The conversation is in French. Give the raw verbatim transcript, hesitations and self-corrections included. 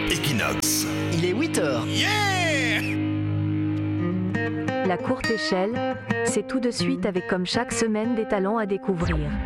Equinox. Il est huit heures. Yeah! La courte échelle, c'est tout de suite avec comme chaque semaine des talents à découvrir.